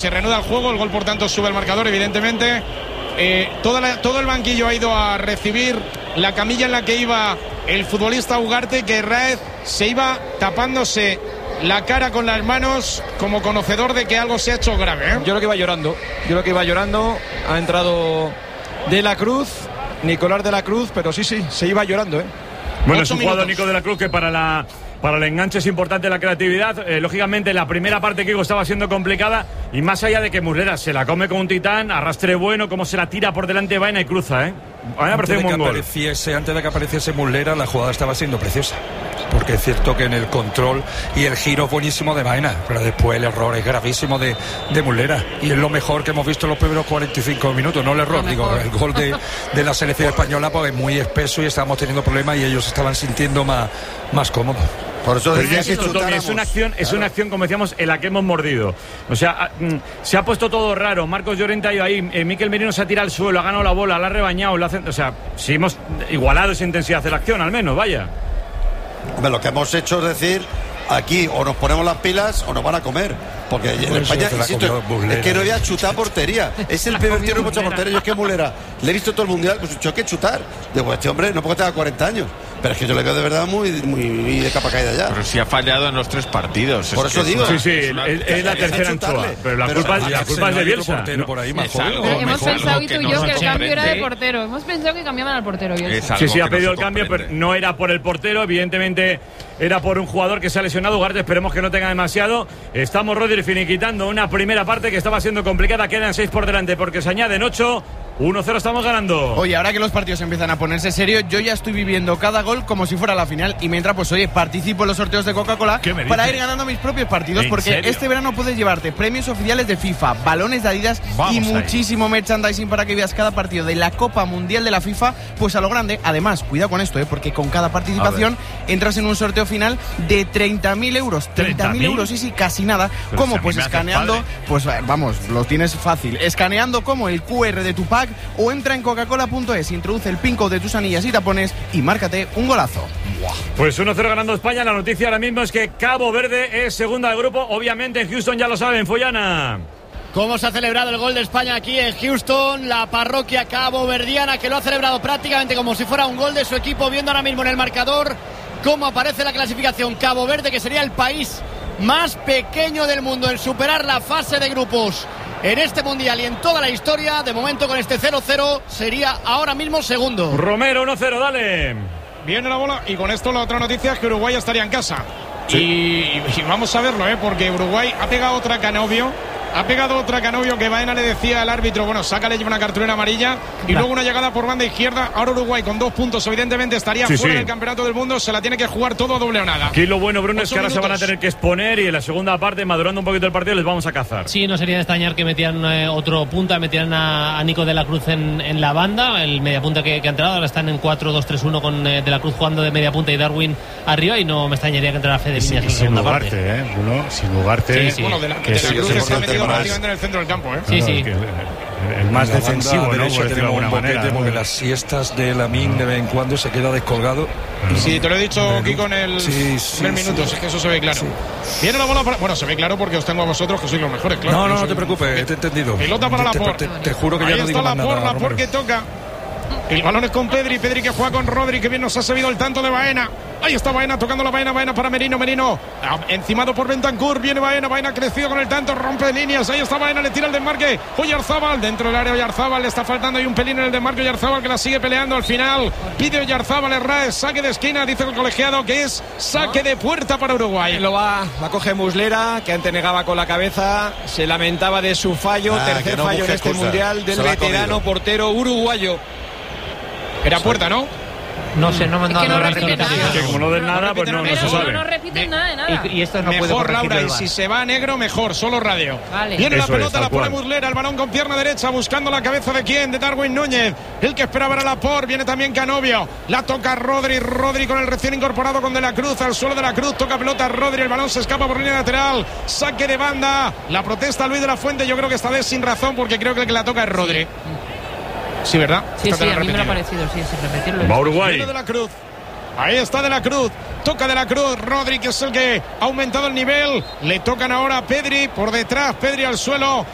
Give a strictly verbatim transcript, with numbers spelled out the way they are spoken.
se reanuda el juego, el gol por tanto sube el marcador, evidentemente. Eh, toda la, todo el banquillo ha ido a recibir la camilla en la que iba el futbolista Ugarte, que Raez se iba tapándose la cara con las manos como conocedor de que algo se ha hecho grave, ¿eh? Yo creo que iba llorando, yo creo que iba llorando. Ha entrado De la Cruz, Nicolás De la Cruz, pero sí, sí, se iba llorando, ¿eh? Bueno, es un jugador, Nico De la Cruz, que para la para el enganche es importante la creatividad. Eh, lógicamente la primera parte, Kiko, estaba siendo complicada, y más allá de que Muslera se la come con un titán, arrastre bueno, como se la tira por delante Baena y cruza, ¿eh? A mí me parece un buen gol. Antes de que apareciese Muslera, la jugada estaba siendo preciosa, porque es cierto que en el control y el giro buenísimo de Baena, pero después el error es gravísimo de, de Muslera, y es lo mejor que hemos visto en los primeros cuarenta y cinco minutos, no el error, digo, el gol de, de la selección española, pues es muy espeso y estábamos teniendo problemas y ellos se estaban sintiendo más, más cómodos. Por eso decía que esto, Tommy, es una acción, es claro. una acción, como decíamos, en la que hemos mordido. O sea, se ha puesto todo raro. Marcos Llorente ha ido ahí, eh, Mikel Merino se ha tirado al suelo, ha ganado la bola, la ha rebañado, lo hace, o sea, si hemos igualado esa intensidad de la acción, al menos, vaya. Bueno, lo que hemos hecho es decir, aquí o nos ponemos las pilas o nos van a comer. Porque en pues España, insisto, es que no había chutar portería. Es el primer tiro de mucha portería. Yo es que Muslera le he visto todo el mundial, pues yo que chutar. Digo, este hombre no porque tenga cuarenta años, pero es que yo le veo de verdad muy, muy de capa caída ya. Pero si ha fallado en los tres partidos. Por eso digo. Sí, sí, es, es la tercera anchoa. Pero la pero culpa, la culpa es de Bielsa. No, por ahí más joven, pero hemos mejor, pensado, y tú y yo, que el cambio era de ¿eh? portero. Hemos pensado que cambiaban al portero. Sí, sí, ha pedido el cambio, pero no era por el portero. Evidentemente era por un jugador que se ha lesionado. Ugarte, esperemos que no tenga demasiado. Estamos, Rodri, finiquitando una primera parte que estaba siendo complicada. Quedan seis por delante porque se añaden ocho. uno cero estamos ganando. Oye, ahora que los partidos empiezan a ponerse serios, yo ya estoy viviendo cada gol como si fuera la final. Y mientras, pues oye, participo en los sorteos de Coca-Cola para ir ganando mis propios partidos. Porque serio? Este verano puedes llevarte premios oficiales de FIFA, balones de Adidas Vamos y muchísimo ahí. merchandising para que veas cada partido de la Copa Mundial de la FIFA, pues a lo grande. Además, cuidado con esto, ¿eh? Porque con cada participación entras en un sorteo final de treinta mil euros. treinta mil euros, sí, sí, casi nada. Pero ¿cómo? Si pues escaneando, pues vamos, lo tienes fácil. Escaneando como el Q R de tu pack, o entra en coca-cola punto es, introduce el pin code de tus anillas y tapones y márcate un golazo. Pues uno cero ganando España. La noticia ahora mismo es que Cabo Verde es segunda del grupo. Obviamente en Houston ya lo saben, Follana. ¿Cómo se ha celebrado el gol de España aquí en Houston? La parroquia caboverdiana, que lo ha celebrado prácticamente como si fuera un gol de su equipo, viendo ahora mismo en el marcador cómo aparece la clasificación. Cabo Verde, que sería el país más pequeño del mundo en superar la fase de grupos en este mundial y en toda la historia, de momento con este cero cero sería ahora mismo segundo. Romero uno cero, dale. Viene la bola y con esto la otra noticia es que Uruguay estaría en casa. Sí. Y, y vamos a verlo, ¿eh? Porque Uruguay ha pegado otra Canovio. Ha pegado otra Canovio que Baena le decía al árbitro, bueno, sácale, lleva una cartulina amarilla. Y luego una llegada por banda izquierda. Ahora Uruguay con dos puntos, evidentemente estaría sí, fuera sí. del campeonato del mundo. Se la tiene que jugar todo a doble o nada. Aquí lo bueno, Bruno, es que ahora minutos. se van a tener que exponer y en la segunda parte, madurando un poquito el partido, les vamos a cazar. Sí, no sería de extrañar que metieran eh, otro punta, metieran a, a Nico De la Cruz en, en la banda, el mediapunta que, que ha entrado. Ahora están en cuatro dos tres uno con eh, De la Cruz jugando de mediapunta y Darwin arriba, y no me extrañaría que entrara Fede Viñas en segunda parte. Sin Ugarte, ¿eh, Bruno? Sin Ugarte. Sí, sí. Bueno, De la, de la Cruz está metido prácticamente en el centro del campo, ¿eh? Sí, sí. El, el más defensivo, ¿no? Por decirlo de alguna manera, ¿no? Porque las siestas de Lamine de vez en cuando se queda descolgado. Sí, te lo he dicho, Kiko, en el sí, sí, primer minuto, sí. Es que eso se ve claro. Sí. Viene la bola para... Bueno, se ve claro porque os tengo a vosotros, que sois los mejores, claro. No, no, no te preocupes, te he entendido. Pelota para te, Laporte. Te, te, te juro que ya Ahí no digo más nada. Ahí está Laporte, Laporte que toca. El balón es con Pedri, Pedri que juega con Rodri, que bien nos ha servido el tanto de Baena. Ahí está Baena tocando la Baena, Baena para Merino, Merino encimado por Bentancur, viene Baena, Baena crecido con el tanto, rompe líneas, ahí está Baena, le tira el desmarque, Oyarzábal dentro del área, Oyarzábal le está faltando ahí un pelín en el desmarque, Oyarzábal que la sigue peleando al final, pide Oyarzábal, Herrera, saque de esquina, dice el colegiado que es saque de puerta para Uruguay. Lo va, la coge Muslera, que antes negaba con la cabeza, se lamentaba de su fallo, ah, tercer no fallo en este cosa. mundial del veterano portero uruguayo. Era puerta, ¿no? No sé, no me han dado nada. Es que no repiten nada. Que como no den nada, pues no, no se sabe. No repiten nada de nada. Y, y esto no mejor, puede Laura, y si se va a negro, mejor, solo radio. Vale. Viene Eso la pelota, es, la pone cual. Muslera, el balón con pierna derecha, buscando la cabeza de quién, de Darwin Núñez. El que esperaba era Laporte, viene también Canovio. La toca Rodri, Rodri con el recién incorporado con De la Cruz, al suelo De la Cruz, toca pelota Rodri, el balón se escapa por línea lateral, saque de banda. La protesta Luis de la Fuente, yo creo que esta vez sin razón, porque creo que el que la toca es Rodri. Sí, sí, ¿verdad? Sí, Esta sí, a mí me lo ha parecido, sí, sin repetirlo. Va Uruguay. De la Cruz. Ahí está De la Cruz, toca De la Cruz, Rodri, que es el que ha aumentado el nivel, le tocan ahora a Pedri, por detrás, Pedri al suelo,